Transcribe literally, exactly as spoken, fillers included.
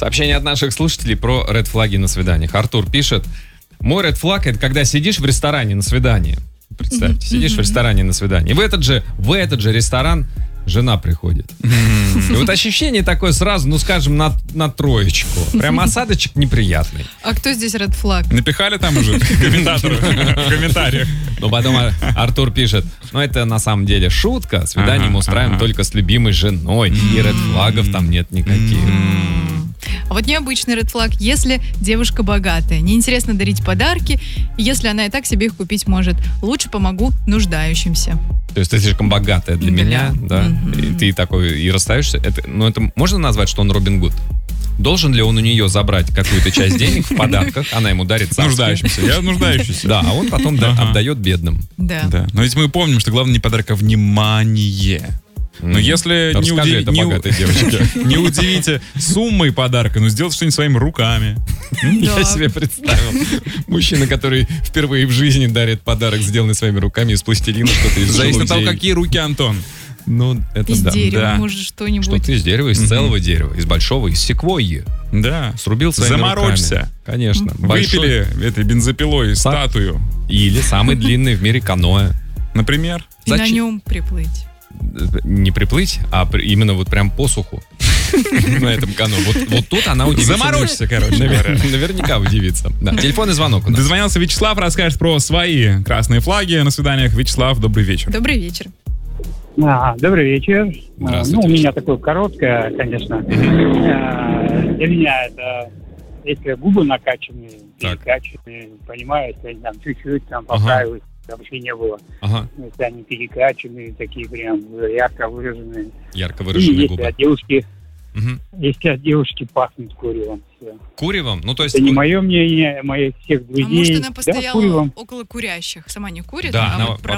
Сообщение от наших слушателей про ред-флаги на свиданиях. Артур пишет: мой ред-флаг — это когда сидишь в ресторане на свидании. Представьте, mm-hmm. сидишь mm-hmm. в ресторане на свидании. В этот же, в этот же ресторан жена приходит. Mm-hmm. И вот ощущение такое сразу, ну скажем, на, на троечку. Прям осадочек неприятный. А кто здесь ред-флаг? Напихали там уже комментаторы в комментариях. Но потом Артур пишет: ну это на самом деле шутка. Свидание мы устраиваем только с любимой женой. И ред-флагов там нет никаких. А вот необычный ред-флаг, если девушка богатая. Неинтересно дарить подарки, если она и так себе их купить может. Лучше помогу нуждающимся. То есть ты слишком богатая для Да. меня, да? Mm-hmm. И ты такой и расстаешься. Это, ну это можно назвать, что он Робин Гуд? Должен ли он у нее забрать какую-то часть денег в подарках? Она ему дарит царские. Нуждающимся. Я нуждающийся. Да, а он потом да, Ага. отдает бедным. Да. Да. Но ведь мы помним, что главное не подарок, а внимание. Но если не, Расскажи уди- это не у- богатой девочке. не удивите суммой подарка, но сделать что-нибудь своими руками. Я Да. себе представил. Мужчина, который впервые в жизни дарит подарок, сделанный своими руками из пластилина, что-то из Зависит от того, желудей. какие руки, Антон. Ну, это Из да. дерева, да. может, что-нибудь. Что-то из дерева, из целого дерева, из большого, из секвойи. Да. Срубил своими Заморочься. руками. Конечно. Большой. Выпили этой бензопилой статую, Или самый длинный в мире каноэ. например. И на Зачем? нем приплыть. Не приплыть, а при- именно вот прям по суху. На этом каноэ. Вот, вот тут она удивится. Заморочься, короче Навер- говоря. Наверняка удивится. Да. Телефонный звонок у нас. Дозвонился Вячеслав, расскажет про свои красные флаги на свиданиях. Вячеслав, добрый вечер. Добрый вечер. А, добрый вечер. Здравствуйте. А, ну, у меня такое короткое, конечно. А, для меня это, если губы накачанные, Так. перекачанные, понимаю, если они там чуть-чуть там Ага. поправились, вообще не было. Ага. Если они перекачанные, такие прям ярко выраженные. Ярко И выраженные если губы. от девушки, Мгм. если от девушки пахнет куревом. Все. Куревом? Ну, то есть... Это не мое мнение, моих всех друзей. А может, она Да, постояла куревом. около курящих? Сама не курит, Да, а она вот